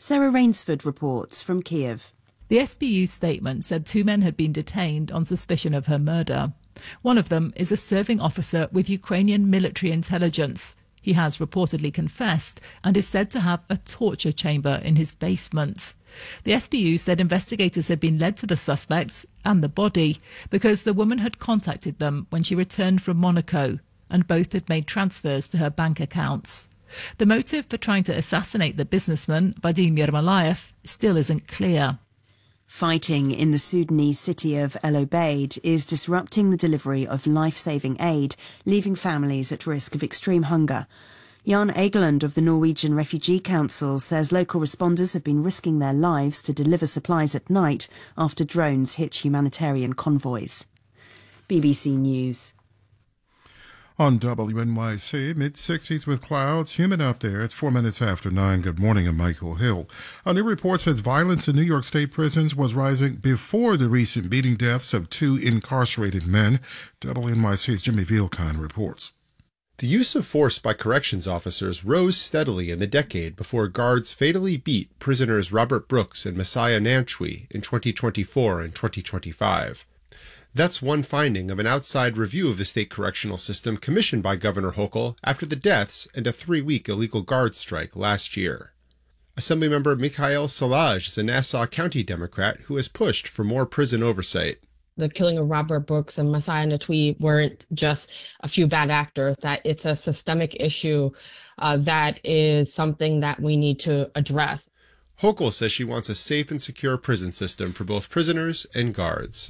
Sarah Rainsford reports from Kiev. The SBU statement said 2 men had been detained on suspicion of her murder. One of them is a serving officer with Ukrainian military intelligence. He has reportedly confessed and is said to have a torture chamber in his basement. The SBU said investigators had been led to the suspects and the body because the woman had contacted them when she returned from Monaco, and both had made transfers to her bank accounts. The motive for trying to assassinate the businessman, Vadim Yermolayev, still isn't clear. Fighting in the Sudanese city of El Obeid is disrupting the delivery of life-saving aid, leaving families at risk of extreme hunger. Jan Egeland of the Norwegian Refugee Council says local responders have been risking their lives to deliver supplies at night after drones hit humanitarian convoys. BBC News. On WNYC, mid-60s with clouds, humid out there. It's 4 minutes after 9. Good morning, I'm Michael Hill. A new report says violence in New York State prisons was rising before the recent beating deaths of 2 incarcerated men. WNYC's Jimmy Vielkine reports. The use of force by corrections officers rose steadily in the decade before guards fatally beat prisoners Robert Brooks and Messiah Nantwi in 2024 and 2025. That's one finding of an outside review of the state correctional system commissioned by Governor Hochul after the deaths and a 3-week illegal guard strike last year. Assemblymember Mikhail Salaj is a Nassau County Democrat who has pushed for more prison oversight. The killing of Robert Brooks and Messiah Nantwi weren't just a few bad actors, that it's a systemic issue that is something that we need to address. Hochul says she wants a safe and secure prison system for both prisoners and guards.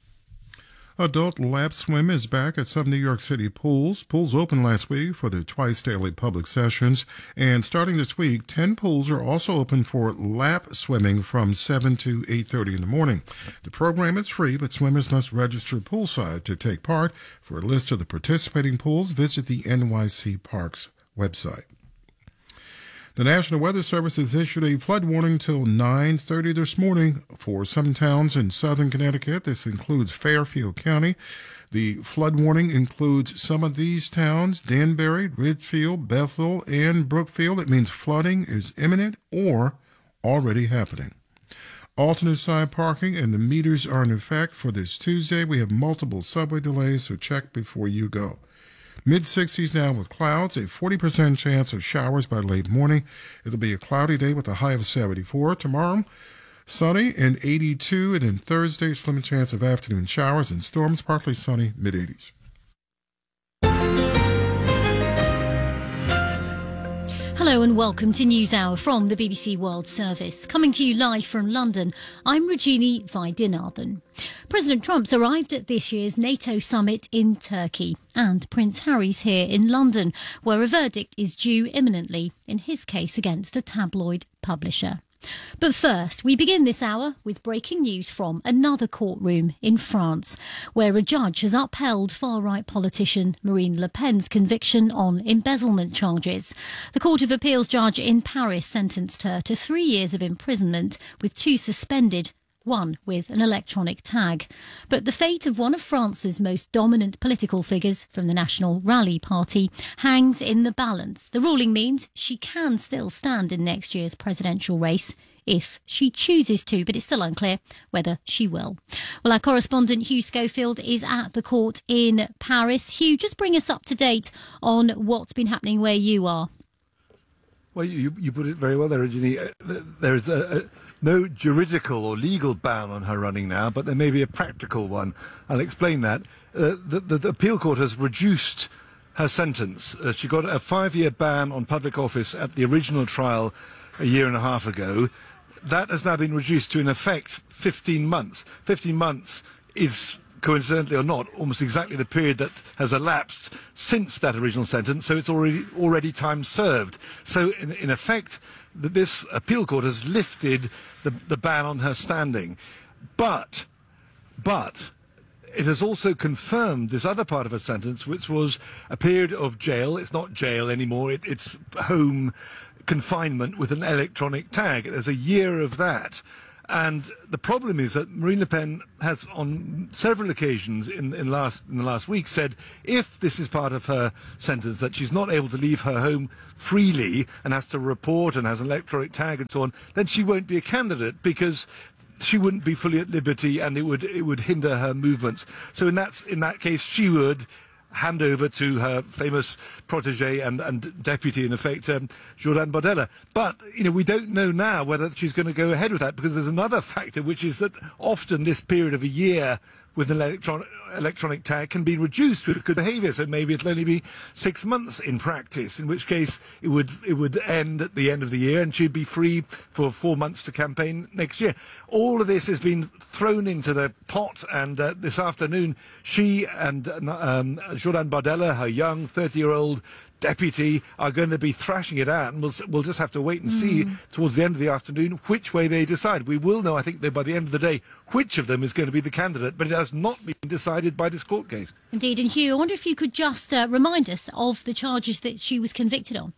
Adult lap swim is back at some New York City pools. Pools opened last week for the twice-daily public sessions, and starting this week, 10 pools are also open for lap swimming from 7 to 8:30 in the morning. The program is free, but swimmers must register poolside to take part. For a list of the participating pools, visit the NYC Parks website. The National Weather Service has issued a flood warning till 9:30 this morning for some towns in southern Connecticut. This includes Fairfield County. The flood warning includes some of these towns: Danbury, Ridgefield, Bethel, and Brookfield. It means flooding is imminent or already happening. Alternate side parking and the meters are in effect for this Tuesday. We have multiple subway delays, so check before you go. Mid-60s now with clouds, a 40% chance of showers by late morning. It'll be a cloudy day with a high of 74. Tomorrow, sunny and 82. And then Thursday, slim chance of afternoon showers and storms, partly sunny, mid-80s. Hello and welcome to NewsHour from the BBC World Service. Coming to you live from London, I'm Rajini Vaidyanathan. President Trump's arrived at this year's NATO summit in Turkey, and Prince Harry's here in London, where a verdict is due imminently in his case against a tabloid publisher. But first, we begin this hour with breaking news from another courtroom in France, where a judge has upheld far-right politician Marine Le Pen's conviction on embezzlement charges. The Court of Appeals judge in Paris sentenced her to 3 years of imprisonment, with 2 suspended, 1 with an electronic tag. But the fate of one of France's most dominant political figures from the National Rally Party hangs in the balance. The ruling means she can still stand in next year's presidential race if she chooses to, but it's still unclear whether she will. Well, our correspondent Hugh Schofield is at the court in Paris. Hugh, just bring us up to date on what's been happening where you are. Well, you put it very well there, Virginie. There's no juridical or legal ban on her running now, but there may be a practical one. I'll explain that. The appeal court has reduced her sentence. She got a 5-year ban on public office at the original trial a year and a half ago. That has now been reduced to, in effect, 15 months. 15 months is, coincidentally or not, almost exactly the period that has elapsed since that original sentence, so it's already time served. So, in effect, this appeal court has lifted the ban on her standing. But it has also confirmed this other part of her sentence, which was a period of jail. It's not jail anymore, it's home confinement with an electronic tag. There's a year of that. And the problem is that Marine Le Pen has, on several occasions in the last week, said if this is part of her sentence, that she's not able to leave her home freely and has to report and has an electronic tag and so on, then she won't be a candidate because she wouldn't be fully at liberty and it would hinder her movements. So in that case, she would hand over to her famous protege and deputy, in effect, Jordan Bardella. But, we don't know now whether she's going to go ahead with that, because there's another factor, which is that often this period of a year with an electronic tag can be reduced with good behaviour. So maybe it'll only be 6 months in practice, in which case it would end at the end of the year and she'd be free for 4 months to campaign next year. All of this has been thrown into the pot, and this afternoon she and Jordan Bardella, her young 30-year-old deputy, are going to be thrashing it out, and we'll just have to wait and see towards the end of the afternoon which way they decide. We will know, I think, by the end of the day, which of them is going to be the candidate, but it has not been decided by this court case. Indeed. And Hugh, I wonder if you could just remind us of the charges that she was convicted on.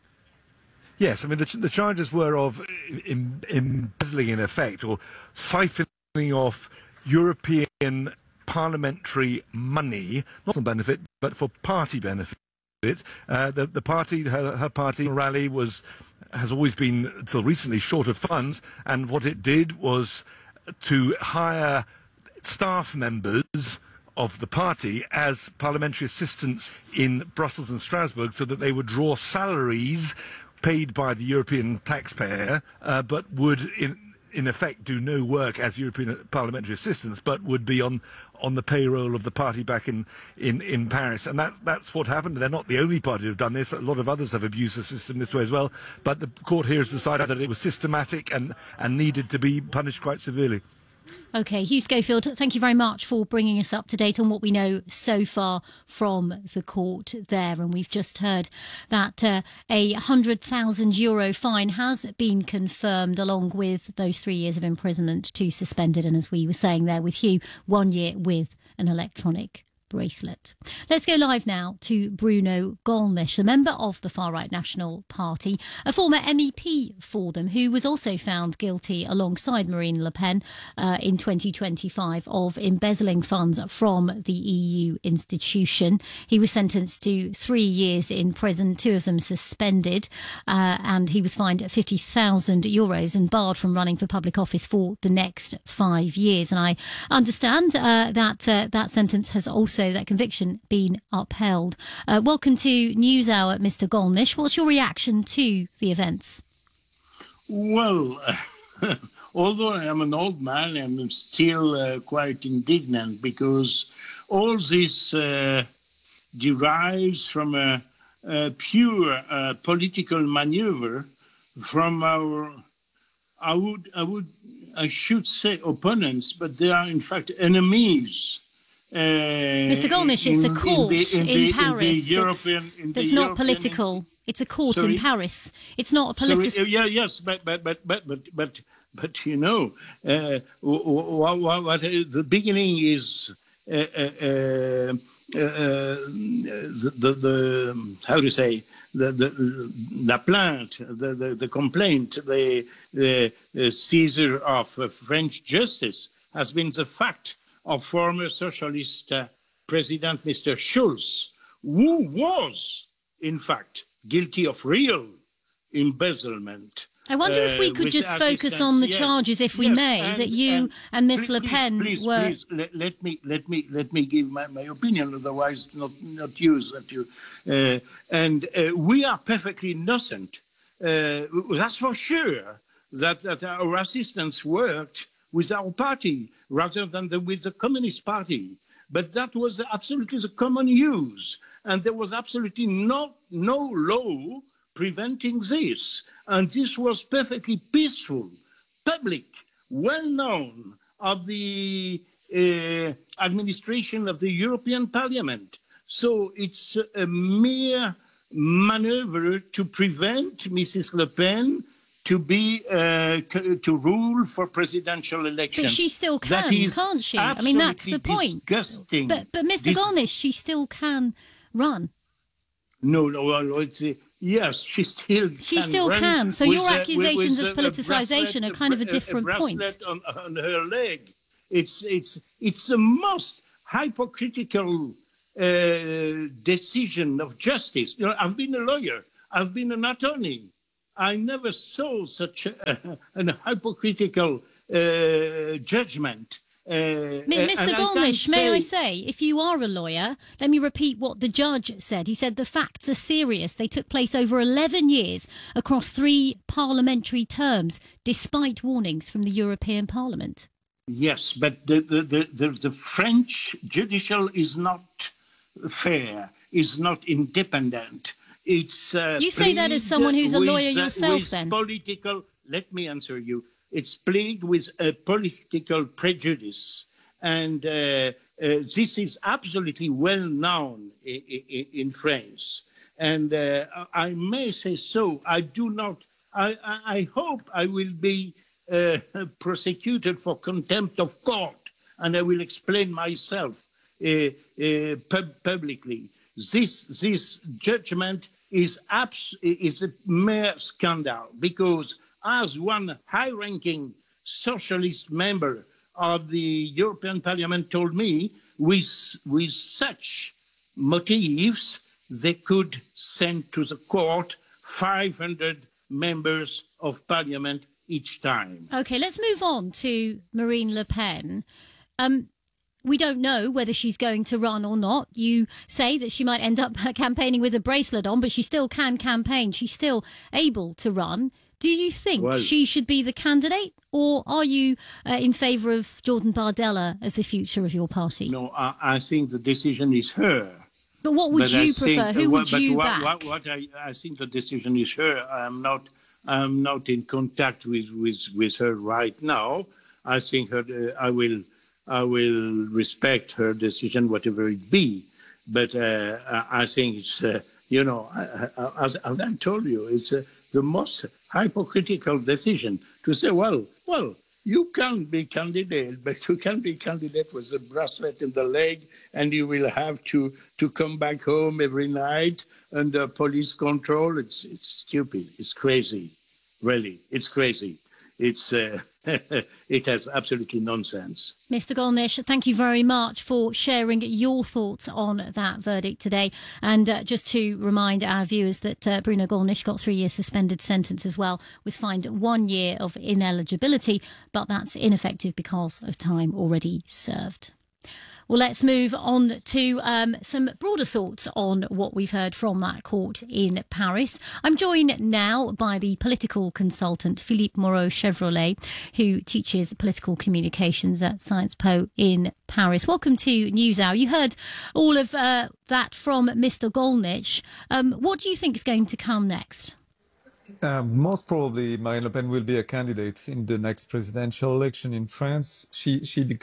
Yes, I mean, the charges were of embezzling, in effect, or siphoning off European parliamentary money, not for benefit, but for party benefit. The party, her party, Rally, has always been, until recently, short of funds, and what it did was to hire staff members of the party as parliamentary assistants in Brussels and Strasbourg, so that they would draw salaries paid by the European taxpayer, but would in effect do no work as European parliamentary assistants, but would be on the payroll of the party back in Paris. And that's what happened. They're not the only party who have done this. A lot of others have abused the system this way as well. But the court here has decided that it was systematic and needed to be punished quite severely. OK, Hugh Schofield, thank you very much for bringing us up to date on what we know so far from the court there. And we've just heard that a €100,000 fine has been confirmed, along with those 3 years of imprisonment to suspended. And as we were saying there with Hugh, 1 year with an electronic bracelet. Let's go live now to Bruno Gollnisch, a member of the far-right National Party, a former MEP for them, who was also found guilty alongside Marine Le Pen in 2025 of embezzling funds from the EU institution. He was sentenced to 3 years in prison, 2 of them suspended, and he was fined €50,000 and barred from running for public office for the next 5 years. And I understand that sentence has also, that conviction, been upheld. Welcome to NewsHour, Mr. Gollnisch. What's your reaction to the events? Well, although I'm an old man, I'm still quite indignant, because all this derives from a pure political maneuver from our, I should say opponents, but they are in fact enemies. Mr. Gollnisch, it's a court in Paris. That's not political. It's a court in Paris. It's not a political. Yes, but you know, what the beginning is the how to say the plainte, the complaint, the seizure of French justice has been the fact of former socialist President Mr. Schulz, who was, in fact, guilty of real embezzlement. I wonder if we could just focus on the charges, if we may, that you and Miss Le Pen were. Please, let me give my opinion, otherwise not use that you. And we are perfectly innocent. That's for sure. That our assistants worked with our party rather than with the Communist Party. But that was absolutely the common use. And there was absolutely no law preventing this. And this was perfectly peaceful, public, well-known of the administration of the European Parliament. So it's a mere maneuver to prevent Mrs. Le Pen to be to rule for presidential elections. But she still can, can't she? I mean, that's the point. Disgusting. But Mr. Gollnisch, she still can run. No, Yes, she still can. So your accusations of politicisation are kind of a different point. On her leg. It's the most hypocritical decision of justice. You know, I've been a lawyer. I've been an attorney. I never saw such an hypocritical judgment. Mr. Gollnisch, may I say, if you are a lawyer, let me repeat what the judge said. He said the facts are serious. They took place over 11 years across 3 parliamentary terms, despite warnings from the European Parliament. Yes, but the French judicial is not fair, is not independent. It's you say that as someone who's a lawyer yourself, then. Let me answer you. It's plagued with a political prejudice, and this is absolutely well known in France. And I may say so. I do not. I hope I will be prosecuted for contempt of court, and I will explain myself publicly. This judgment is a mere scandal, because as one high-ranking socialist member of the European Parliament told me, with such motives, they could send to the court 500 members of Parliament each time. OK, let's move on to Marine Le Pen. We don't know whether she's going to run or not. You say that she might end up campaigning with a bracelet on, but she still can campaign. She's still able to run. Do you think she should be the candidate, or are you in favour of Jordan Bardella as the future of your party? No, I think the decision is her. But what would you prefer? Who would you back? I think the decision is her. I'm not in contact with her right now. I think I will respect her decision, whatever it be. But I think it's as I told you, it's the most hypocritical decision to say, well, you can't be candidate, but you can be candidate with a bracelet in the leg, and you will have to come back home every night under police control. It's stupid. It's crazy. Really, it's crazy. It's it has absolutely nonsense. Mr. Gollnisch, thank you very much for sharing your thoughts on that verdict today. And just to remind our viewers that Bruno Gollnisch got 3 years suspended sentence as well, was fined 1 year of ineligibility, but that's ineffective because of time already served. Well, let's move on to some broader thoughts on what we've heard from that court in Paris. I'm joined now by the political consultant Philippe Moreau-Chevrolet, who teaches political communications at Sciences Po in Paris. Welcome to NewsHour. You heard all of that from Mr. Gollnisch. What do you think is going to come next? Most probably Marine Le Pen will be a candidate in the next presidential election in France. She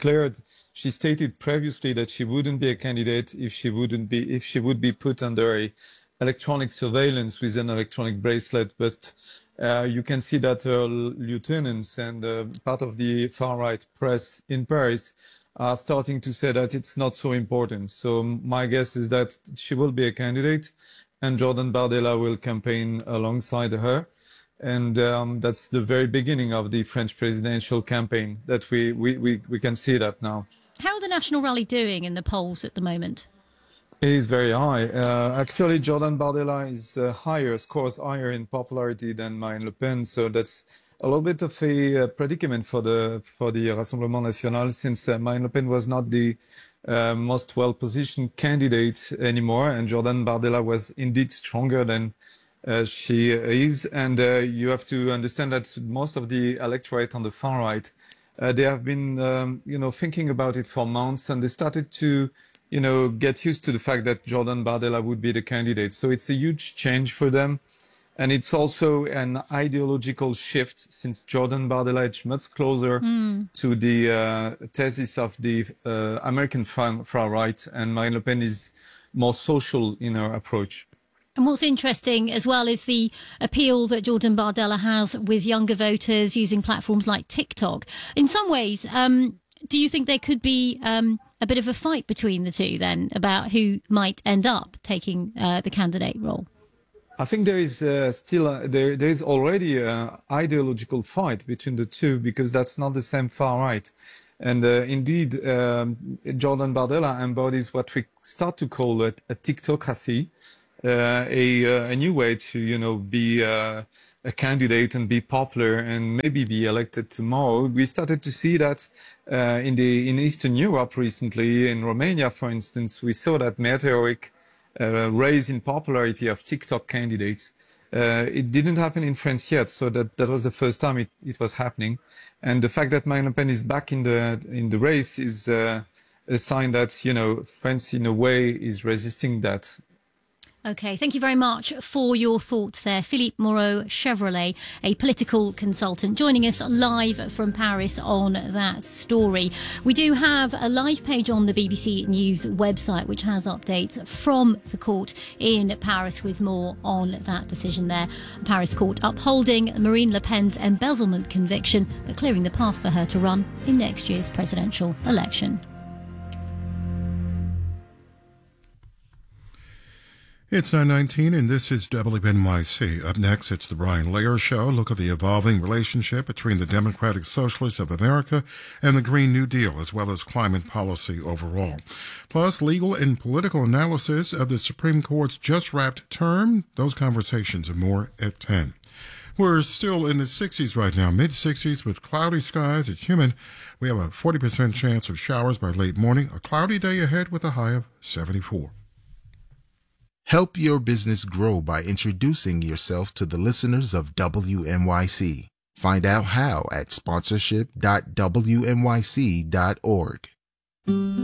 stated previously that she wouldn't be a candidate if she would be put under a electronic surveillance with an electronic bracelet. But you can see that her lieutenants and part of the far-right press in Paris are starting to say that it's not so important. So my guess is that she will be a candidate, and Jordan Bardella will campaign alongside her. And that's the very beginning of the French presidential campaign, that we can see that now. How are the National Rally doing in the polls at the moment? It is very high. Actually, Jordan Bardella is scores higher in popularity than Marine Le Pen. So that's a little bit of a predicament for the Rassemblement National, since Marine Le Pen was not the most well-positioned candidate anymore, and Jordan Bardella was indeed stronger than she is. And you have to understand that most of the electorate on the far right, they have been, thinking about it for months, and they started to, get used to the fact that Jordan Bardella would be the candidate. So it's a huge change for them. And it's also an ideological shift, since Jordan Bardella is much closer to the thesis of the American far right, and Marine Le Pen is more social in her approach. And what's interesting as well is the appeal that Jordan Bardella has with younger voters using platforms like TikTok. In some ways, do you think there could be a bit of a fight between the two then about who might end up taking the candidate role? I think there is there is already an ideological fight between the two, because that's not the same far right. And indeed, Jordan Bardella embodies what we start to call a TikTokracy, a new way to, be a candidate and be popular and maybe be elected tomorrow. We started to see that in Eastern Europe recently, in Romania, for instance, we saw that meteoric rise in popularity of TikTok candidates. It didn't happen in France yet, so that was the first time it was happening. And the fact that Marine Le Pen is back in the race is a sign that, France in a way is resisting that. Okay, thank you very much for your thoughts there. Philippe Moreau Chevrolet, a political consultant, joining us live from Paris on that story. We do have a live page on the BBC News website which has updates from the court in Paris with more on that decision there. The Paris court upholding Marine Le Pen's embezzlement conviction but clearing the path for her to run in next year's presidential election. It's 9:19, and this is WNYC. Up next, it's the Brian Lehrer Show. Look at the evolving relationship between the Democratic Socialists of America and the Green New Deal, as well as climate policy overall. Plus, legal and political analysis of the Supreme Court's just-wrapped term. Those conversations and more at 10. We're still in the 60s right now, mid-60s with cloudy skies. It's humid. We have a 40% chance of showers by late morning. A cloudy day ahead with a high of 74. Help your business grow by introducing yourself to the listeners of WNYC. Find out how at sponsorship.wnyc.org.